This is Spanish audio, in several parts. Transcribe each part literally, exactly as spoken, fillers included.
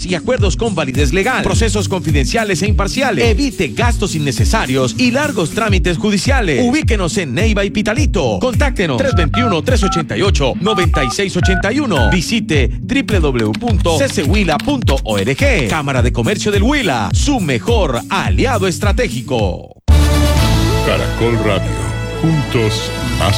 y acuerdos con validez legal, procesos confidenciales e imparciales. Evite gastos innecesarios y largos trámites judiciales. Ubíquenos en Neiva y Pitalito. Contáctenos tres dos uno, tres ocho ocho, nueve seis ocho uno. Visite doble u doble u doble u punto c c huila punto org. Cámara de Comercio del Huila, su mejor aliado estratégico. Caracol Radio, juntos más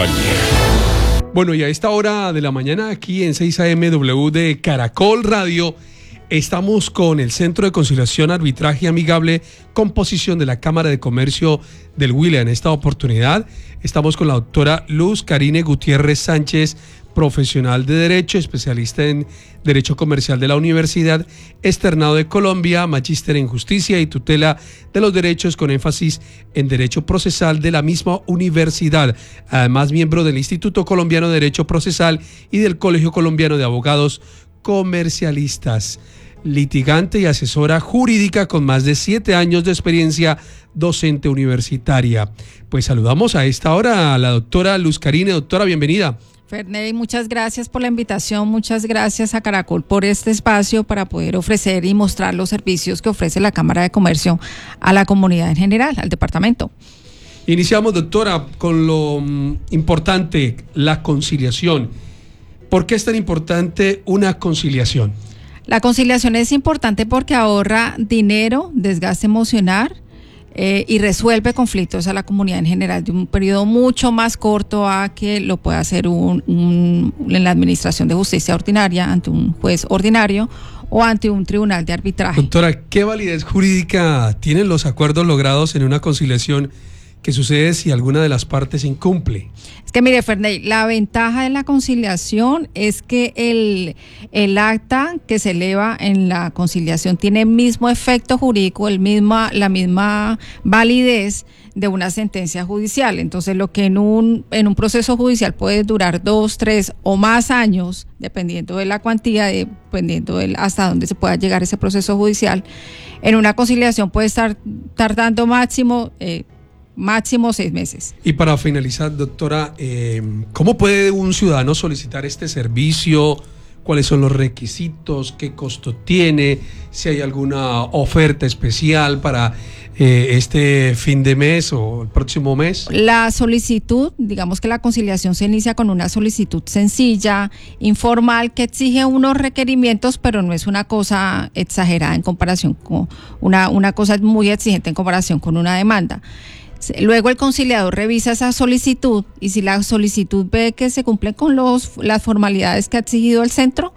compañía. Bueno, y a esta hora de la mañana aquí en seis A M W de Caracol Radio estamos con el Centro de Conciliación, Arbitraje Amigable, composición de la Cámara de Comercio del Huila. En esta oportunidad estamos con la doctora Luz Karine Gutiérrez Sánchez, profesional de Derecho, especialista en Derecho Comercial de la Universidad Externado de Colombia, magíster en Justicia y Tutela de los Derechos con énfasis en Derecho Procesal de la misma universidad. Además, miembro del Instituto Colombiano de Derecho Procesal y del Colegio Colombiano de Abogados Comercialistas. Litigante y asesora jurídica con más de siete años de experiencia docente universitaria. Pues saludamos a esta hora a la doctora Luz Karine. Doctora, bienvenida. Ferney, muchas gracias por la invitación, muchas gracias a Caracol por este espacio para poder ofrecer y mostrar los servicios que ofrece la Cámara de Comercio a la comunidad en general, al departamento. Iniciamos, doctora, con lo um, importante, la conciliación. ¿Por qué es tan importante una conciliación? La conciliación es importante porque ahorra dinero, desgaste emocional, Eh, y resuelve conflictos a la comunidad en general de un periodo mucho más corto a que lo pueda hacer un, un, en la administración de justicia ordinaria ante un juez ordinario o ante un tribunal de arbitraje. Doctora, ¿qué validez jurídica tienen los acuerdos logrados en una conciliación? ¿Qué sucede si alguna de las partes incumple? Es que mire, Ferney, la ventaja de la conciliación es que el, el acta que se eleva en la conciliación tiene el mismo efecto jurídico, el misma, la misma validez de una sentencia judicial. Entonces, lo que en un, en un proceso judicial puede durar dos, tres o más años, dependiendo de la cuantía, dependiendo de hasta dónde se pueda llegar ese proceso judicial, en una conciliación puede estar tardando máximo eh, máximo seis meses. Y para finalizar, doctora, eh, ¿cómo puede un ciudadano solicitar este servicio? ¿Cuáles son los requisitos? ¿Qué costo tiene? Si hay alguna oferta especial para eh, este fin de mes o el próximo mes. La solicitud, digamos que la conciliación se inicia con una solicitud sencilla, informal, que exige unos requerimientos, pero no es una cosa exagerada en comparación con una, una cosa muy exigente en comparación con una demanda. Luego el conciliador revisa esa solicitud y si la solicitud ve que se cumplen con los, las formalidades que ha exigido el centro,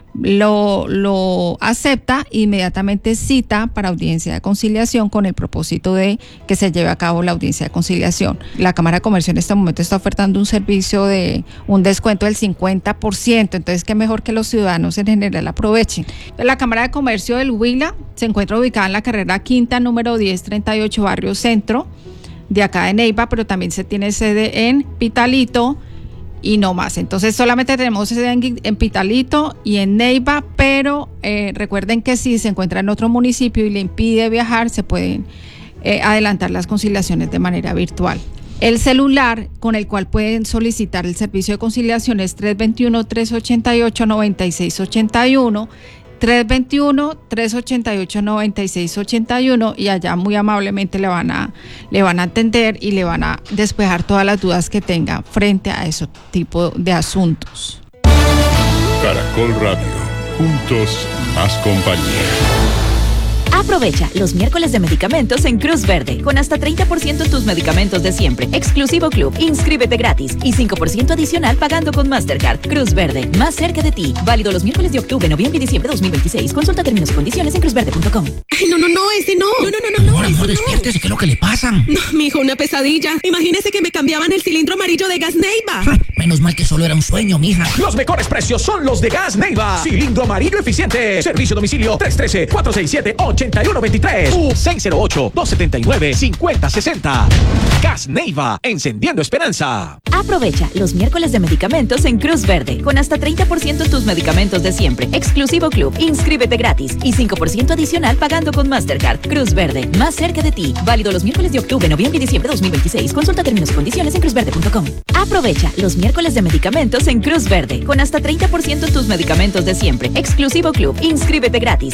lo, lo acepta e inmediatamente cita para audiencia de conciliación con el propósito de que se lleve a cabo la audiencia de conciliación. La Cámara de Comercio en este momento está ofertando un servicio de un descuento del cincuenta por ciento, entonces qué mejor que los ciudadanos en general aprovechen. La Cámara de Comercio del Huila se encuentra ubicada en la carrera quinta, número diez treinta y ocho, barrio Centro, de acá de Neiva, pero también se tiene sede en Pitalito y no más. Entonces solamente tenemos sede en, en Pitalito y en Neiva, pero eh, recuerden que si se encuentra en otro municipio y le impide viajar, se pueden eh, adelantar las conciliaciones de manera virtual. El celular con el cual pueden solicitar el servicio de conciliación es tres dos uno, tres ocho ocho, nueve seis ocho uno, tres dos uno, tres ocho ocho, nueve seis ocho uno, y allá muy amablemente le van a le van a atender y le van a despejar todas las dudas que tenga frente a ese tipo de asuntos. Caracol Radio, juntos más compañía. Aprovecha los miércoles de medicamentos en Cruz Verde, con hasta treinta por ciento en tus medicamentos de siempre. Exclusivo club, inscríbete gratis y cinco por ciento adicional pagando con Mastercard. Cruz Verde, más cerca de ti. Válido los miércoles de octubre, noviembre y diciembre de dos mil veintiséis. Consulta términos y condiciones en cruz verde punto com. Ay, no, no, no, ese no. No, no, no, no. Amor, amor, despiértese, ¿qué es lo que le pasa? No, mijo, una pesadilla. Imagínese que me cambiaban el cilindro amarillo de Gas Neiva. Menos mal que solo era un sueño, mija. Los mejores precios son los de Gas Neiva. Cilindro amarillo eficiente. Servicio a domicilio tres uno tres, cuatro seis siete, ocho uno dos tres u seis cero ocho, dos siete nueve, cinco cero seis cero. Gas Neiva, encendiendo esperanza. Aprovecha los miércoles de medicamentos en Cruz Verde, con hasta treinta por ciento en tus medicamentos de siempre. Exclusivo club, inscríbete gratis y cinco por ciento adicional pagando con Mastercard. Cruz Verde, más cerca de ti. Válido los miércoles de octubre, noviembre y diciembre de dos mil veintiséis. Consulta términos y condiciones en cruz verde punto com. Aprovecha los miércoles de medicamentos en Cruz Verde, con hasta treinta por ciento en tus medicamentos de siempre. Exclusivo club, inscríbete gratis